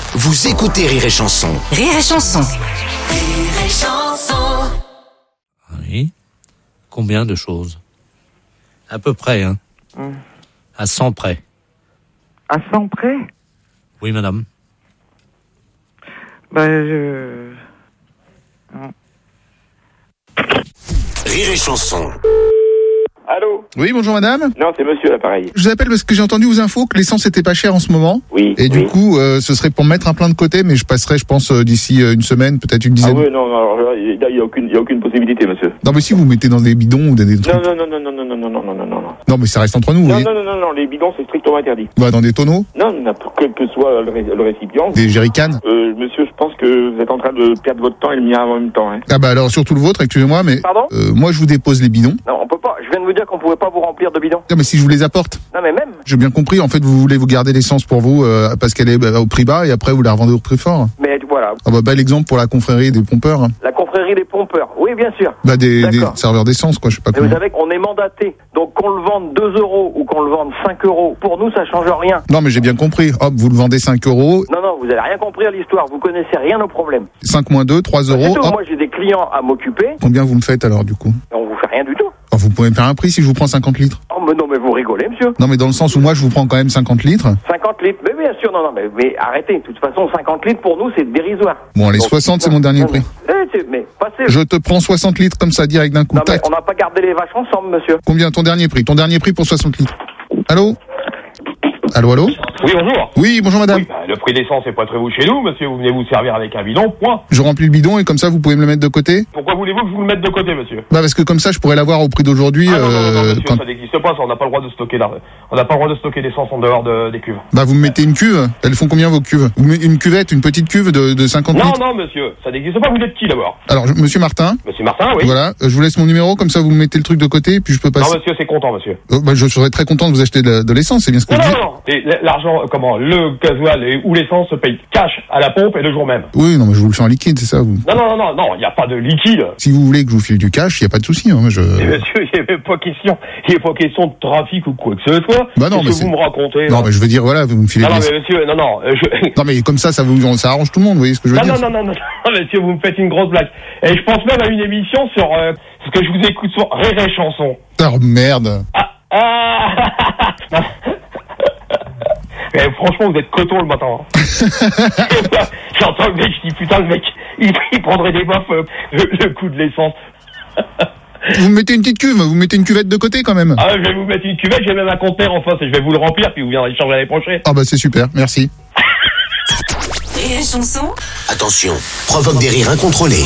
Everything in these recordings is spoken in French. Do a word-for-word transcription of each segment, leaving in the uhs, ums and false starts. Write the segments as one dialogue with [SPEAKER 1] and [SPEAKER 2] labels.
[SPEAKER 1] Vous écoutez Rire et Chanson.
[SPEAKER 2] Rire et Chanson.
[SPEAKER 3] Rire et Chanson.
[SPEAKER 4] Oui. Combien de choses? À peu près, hein.
[SPEAKER 5] Hum.
[SPEAKER 4] À cent près.
[SPEAKER 5] À cent près?
[SPEAKER 4] Oui, madame.
[SPEAKER 5] Ben, je...
[SPEAKER 1] Rire et Chanson.
[SPEAKER 6] Allô?
[SPEAKER 7] Oui, bonjour madame.
[SPEAKER 6] Non, c'est monsieur l'appareil.
[SPEAKER 7] Je vous appelle parce que j'ai entendu aux infos que l'essence était pas chère en ce moment.
[SPEAKER 6] Oui.
[SPEAKER 7] Et
[SPEAKER 6] oui.
[SPEAKER 7] du coup, euh, ce serait pour mettre un plein de côté, mais je passerai, je pense, euh, d'ici euh, une semaine, peut-être une
[SPEAKER 6] Ah
[SPEAKER 7] dizaine.
[SPEAKER 6] oui, non, non, alors là, il n'y a, aucune- il y a aucune possibilité, monsieur.
[SPEAKER 7] Non, mais si vous mettez dans des bidons ou dans des trucs.
[SPEAKER 6] Non, non, non, non, non, non, non, non, non, non, non, non.
[SPEAKER 7] Non, mais ça reste entre nous,
[SPEAKER 6] Non,
[SPEAKER 7] oui.
[SPEAKER 6] non, non, non, non, les bidons, c'est strictement interdit.
[SPEAKER 7] Bah, dans des tonneaux,
[SPEAKER 6] Non, n'importe quel que soit le, ré- le récipient.
[SPEAKER 7] des jerrycans.
[SPEAKER 6] Euh, monsieur, je pense que vous êtes en train de perdre votre temps et le mien en même temps, hein.
[SPEAKER 7] Ah bah alors surtout le vôtre, excusez-moi, mais
[SPEAKER 6] Pardon?
[SPEAKER 7] euh, moi je vous dépose les bidons.
[SPEAKER 6] Non, on peut pas. Je viens de vous dire qu'on pouvait pas vous remplir de bidons.
[SPEAKER 7] Non, mais si je vous les apporte.
[SPEAKER 6] Non, mais même.
[SPEAKER 7] J'ai bien compris, en fait, vous voulez vous garder l'essence pour vous euh, parce qu'elle est bah, au prix bas et après vous la revendez au prix fort.
[SPEAKER 6] Mais voilà.
[SPEAKER 7] Ah bah, bel exemple pour la confrérie des pompeurs. Hein.
[SPEAKER 6] La confrérie des pompeurs. Oui, bien sûr.
[SPEAKER 7] Bah, des, des
[SPEAKER 6] D'accord.
[SPEAKER 7] serveurs d'essence, quoi, je sais pas
[SPEAKER 6] Mais vous
[SPEAKER 7] comment.
[SPEAKER 6] savez qu'on est mandaté. Donc qu'on le vende deux euros ou qu'on le vende cinq euros, pour nous, ça change rien.
[SPEAKER 7] Non, mais j'ai bien compris. Hop, vous le vendez cinq euros,
[SPEAKER 6] Non, non, vous n'avez rien compris à l'histoire. Vous connaissez rien au problème.
[SPEAKER 7] cinq moins deux, trois
[SPEAKER 6] C'est
[SPEAKER 7] euros.
[SPEAKER 6] tout.
[SPEAKER 7] Hop.
[SPEAKER 6] Moi, j'ai des clients à m'occuper.
[SPEAKER 7] Combien vous me faites alors, du coup?
[SPEAKER 6] On vous fait rien du tout.
[SPEAKER 7] Oh, vous pouvez me faire un prix si je vous prends cinquante litres.
[SPEAKER 6] Oh, mais non, mais vous rigolez, monsieur.
[SPEAKER 7] Non, mais dans le sens où moi je vous prends quand même cinquante litres.
[SPEAKER 6] cinquante litres. Mais bien sûr, non, non, mais, mais arrêtez. De toute façon, cinquante litres pour nous, c'est dérisoire.
[SPEAKER 7] Bon, allez,
[SPEAKER 6] Donc,
[SPEAKER 7] soixante, c'est
[SPEAKER 6] non,
[SPEAKER 7] mon dernier
[SPEAKER 6] non,
[SPEAKER 7] prix.
[SPEAKER 6] non. Eh, c'est- mais passez.
[SPEAKER 7] Je te prends soixante litres comme ça, direct d'un coup.
[SPEAKER 6] Non, mais
[SPEAKER 7] Tac.
[SPEAKER 6] on n'a pas gardé les vaches ensemble, monsieur.
[SPEAKER 7] Combien ton dernier prix? Ton dernier prix pour soixante litres. Allô? Allô, allô?
[SPEAKER 8] Oui, bonjour.
[SPEAKER 7] Oui, bonjour madame.
[SPEAKER 8] Oui, bah, le prix d'essence est pas très vous chez nous, monsieur. Vous venez vous servir avec un bidon, point.
[SPEAKER 7] Je remplis le bidon et comme ça vous pouvez me le mettre de côté.
[SPEAKER 8] Pourquoi voulez-vous que je vous le mette de côté, monsieur?
[SPEAKER 7] Bah parce que comme ça je pourrais l'avoir au prix d'aujourd'hui.
[SPEAKER 8] Ah non, non, non, non,
[SPEAKER 7] euh,
[SPEAKER 8] monsieur,
[SPEAKER 7] quand-
[SPEAKER 8] ça n'existe pas, ça. On n'a pas le droit de stocker là. On n'a pas le droit de stocker d'essence en dehors de, des cuves.
[SPEAKER 7] Bah vous me mettez une cuve. Elles font combien vos cuves? Vous mettez une cuvette, une petite cuve de, de cinquante
[SPEAKER 8] Non,
[SPEAKER 7] litres.
[SPEAKER 8] non, monsieur, ça n'existe pas. Vous êtes qui d'abord?
[SPEAKER 7] Alors je- monsieur Martin.
[SPEAKER 8] Monsieur Martin, oui.
[SPEAKER 7] Voilà, euh, je vous laisse mon numéro comme ça vous me mettez le truc de côté et puis je peux
[SPEAKER 8] Non,
[SPEAKER 7] passer.
[SPEAKER 8] monsieur, c'est content, monsieur.
[SPEAKER 7] Euh, bah, je serais très content de vous acheter de, de l'essence, c'est bien ce que
[SPEAKER 8] Non,
[SPEAKER 7] je
[SPEAKER 8] non,
[SPEAKER 7] dis.
[SPEAKER 8] non. Et l'argent, euh, comment, le gasoil et, ou l'essence se paye cash à la pompe et le jour même.
[SPEAKER 7] Oui, non mais je vous le fais en liquide, c'est ça. Vous.
[SPEAKER 8] Non, non, non, non, non, il n'y a pas de liquide.
[SPEAKER 7] Si vous voulez que je vous file du cash, il y a pas de souci. Hein, je...
[SPEAKER 8] Et monsieur, il n'y avait pas question, il n'y a pas question de trafic ou quoi que ce soit.
[SPEAKER 7] Bah non, mais
[SPEAKER 8] Qu'est-ce que
[SPEAKER 7] c'est-
[SPEAKER 8] vous me racontez?
[SPEAKER 7] Non
[SPEAKER 8] là
[SPEAKER 7] mais je veux dire voilà, vous me filez.
[SPEAKER 8] Non, non,
[SPEAKER 7] des-
[SPEAKER 8] mais monsieur, non, non, euh, je...
[SPEAKER 7] Non mais comme ça, ça vous, ça arrange tout le monde, vous voyez ce que je veux
[SPEAKER 8] Non,
[SPEAKER 7] dire.
[SPEAKER 8] non, non, non, non, non, monsieur, vous me faites une grosse blague. Et je pense même à une émission sur euh, ce que je vous écoute sur Rire et Chanson.
[SPEAKER 7] Oh merde.
[SPEAKER 8] Ah, ah non. Eh, franchement, vous êtes coton le matin. Hein. J'entends le mec, je dis putain, le mec, il, il prendrait des baffes euh, le, le coup de l'essence.
[SPEAKER 7] Vous me mettez une petite cuve, vous me mettez une cuvette de côté quand même.
[SPEAKER 8] Ah, je vais vous mettre une cuvette, j'ai même un conteneur en face et je vais vous le remplir, puis vous viendrez changer l'année prochaine.
[SPEAKER 7] Ah bah c'est super, merci.
[SPEAKER 2] Rire et Chanson.
[SPEAKER 1] Attention, provoque des rires incontrôlés.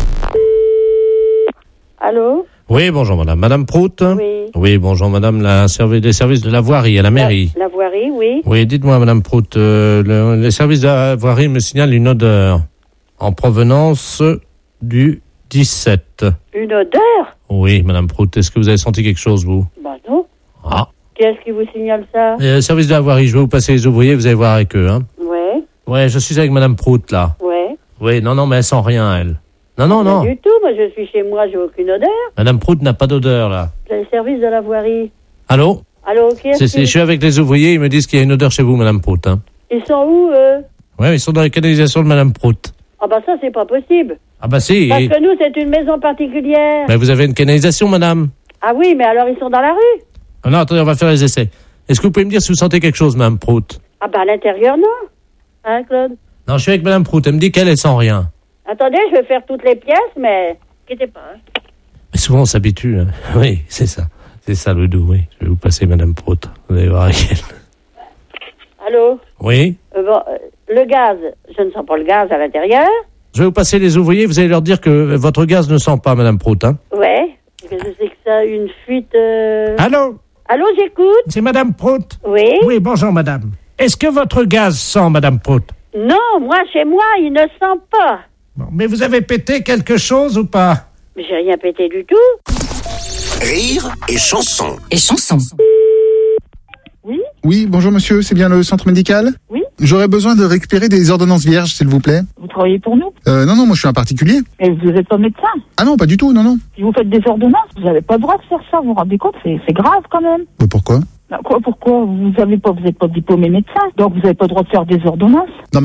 [SPEAKER 9] Allô?
[SPEAKER 4] Oui, bonjour madame. Madame Prout?
[SPEAKER 9] Oui.
[SPEAKER 4] Oui, bonjour madame, la servi- les services de la voirie à la mairie.
[SPEAKER 9] La, la voirie, oui.
[SPEAKER 4] Oui, dites-moi madame Prout, euh, le- les services de la voirie me signalent une odeur en provenance du dix-sept.
[SPEAKER 9] Une odeur?
[SPEAKER 4] Oui, madame Prout, est-ce que vous avez senti quelque chose, vous?
[SPEAKER 9] Bah non.
[SPEAKER 4] Ah.
[SPEAKER 9] Qui est-ce qui vous signale ça?
[SPEAKER 4] Euh, service de la voirie, je vais vous passer les ouvriers, vous allez voir avec eux, hein.
[SPEAKER 9] Ouais,
[SPEAKER 4] Ouais, je suis avec madame Prout, là.
[SPEAKER 9] ouais.
[SPEAKER 4] Oui, non, non, mais elle sent rien, elle. Non, non, non.
[SPEAKER 9] Pas du tout, moi je suis chez moi, j'ai aucune odeur.
[SPEAKER 4] Madame Prout n'a pas d'odeur, là.
[SPEAKER 9] C'est le service de la voirie.
[SPEAKER 4] Allô?
[SPEAKER 9] Allô, qui est-ce
[SPEAKER 4] C'est, c'est,
[SPEAKER 9] qui...
[SPEAKER 4] je suis avec les ouvriers, ils me disent qu'il y a une odeur chez vous, madame Prout, hein.
[SPEAKER 9] Ils sont où, eux?
[SPEAKER 4] Ouais, ils sont dans la canalisation de madame Prout.
[SPEAKER 9] Ah bah ça, c'est pas possible.
[SPEAKER 4] Ah bah si.
[SPEAKER 9] Parce
[SPEAKER 4] et-
[SPEAKER 9] que nous, c'est une maison particulière.
[SPEAKER 4] Mais vous avez une canalisation, madame?
[SPEAKER 9] Ah oui, mais alors ils sont dans la rue?
[SPEAKER 4] Ah non, attendez, on va faire les essais. Est-ce que vous pouvez me dire si vous sentez quelque chose, madame Prout?
[SPEAKER 9] Ah bah à l'intérieur, non. Hein, Claude?
[SPEAKER 4] Non, je suis avec madame Prout, elle me dit qu'elle, elle sent rien.
[SPEAKER 9] Attendez, je vais faire toutes les pièces, mais... Quittez pas, hein.
[SPEAKER 4] Mais souvent, on s'habitue, hein. Oui, c'est ça. C'est ça le doux, oui. Je vais vous passer madame Prout. Vous allez voir avec elle.
[SPEAKER 9] Allô?
[SPEAKER 4] Oui?
[SPEAKER 9] Euh, bon, euh, le gaz, je ne sens pas le gaz à l'intérieur.
[SPEAKER 4] Je vais vous passer les ouvriers, vous allez leur dire que votre gaz ne sent pas, madame Prout, hein.
[SPEAKER 9] Ouais. Qu'est-ce que c'est que ça? Une fuite... Euh...
[SPEAKER 10] Allô,
[SPEAKER 9] Allô, j'écoute?
[SPEAKER 10] c'est Madame Prout.
[SPEAKER 9] Oui?
[SPEAKER 10] Oui, bonjour Madame. Est-ce que votre gaz sent, Madame Prout?
[SPEAKER 9] Non, moi, chez moi, il ne sent pas.
[SPEAKER 10] Bon, mais vous avez pété quelque chose ou pas?
[SPEAKER 9] Mais j'ai rien pété du tout.
[SPEAKER 1] Rire et Chanson.
[SPEAKER 2] Et Chanson.
[SPEAKER 9] Oui?
[SPEAKER 7] Oui, bonjour monsieur, c'est bien le centre médical?
[SPEAKER 9] Oui.
[SPEAKER 7] J'aurais besoin de récupérer des ordonnances vierges, s'il vous plaît.
[SPEAKER 5] Vous travaillez pour nous?
[SPEAKER 7] Euh, non, non, moi je suis un particulier.
[SPEAKER 5] Et vous n'êtes pas médecin?
[SPEAKER 7] Ah non, pas du tout, non, non.
[SPEAKER 5] Si vous faites des ordonnances, vous n'avez pas le droit de faire ça, vous vous rendez compte? C'est, c'est grave quand même.
[SPEAKER 7] Mais pourquoi?
[SPEAKER 5] Ben, quoi, pourquoi? Vous n'êtes pas, vous êtes pas diplômé médecin, donc vous n'avez pas le droit de faire des ordonnances.
[SPEAKER 7] Non,